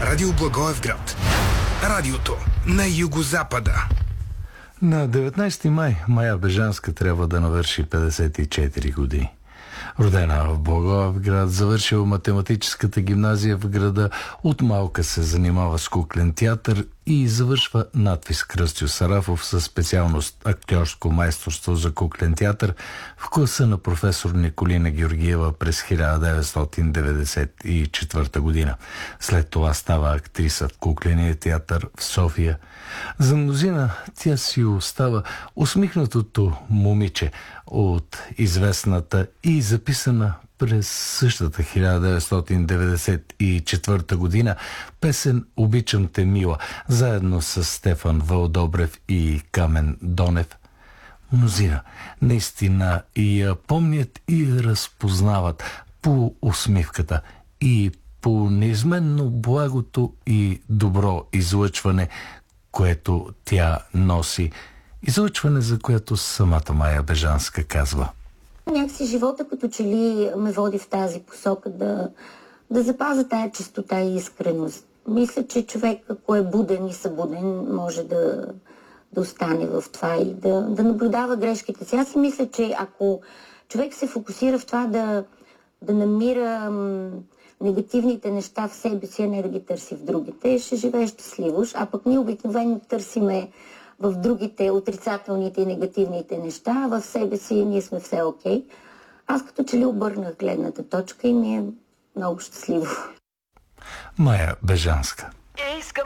Радио Благоевград. Радиото на югозапада. На 19 май Мая Бежанска трябва да навърши 54 години. Родена в Благоевград, завършила математическата гимназия в града, от малка се занимава с куклен театър и завършва надпис Кръстю Сарафов със специалност актьорско майсторство за куклен театър в класа на професор Николина Георгиева през 1994 година. След това става актриса в кукления театър в София. За мнозина тя си остава усмихнатото момиче от известната и записана през същата 1994 година песен "Обичам те, мила", заедно с Стефан Вълдобрев и Камен Донев. Мнозина наистина и я помнят и разпознават по усмивката и по неизменно благото и добро излъчване, което тя носи. Излъчване, за което самата Мая Бежанска казва: някакси живота като че ли ме води в тази посока да запазя тая чистота и искреност. Мисля, че човек, ако е буден и събуден, може да остане в това и да наблюдава грешките си. Аз си мисля, че ако човек се фокусира в това да намира негативните неща в себе си, а не да ги търси в другите, ще живее щастливо. А пък ние обикновено търсиме в другите отрицателните и негативните неща, а в себе си ние сме все окей. Аз като че ли обърнах гледната точка и ми е много щастливо. Мая Бежанска. Искам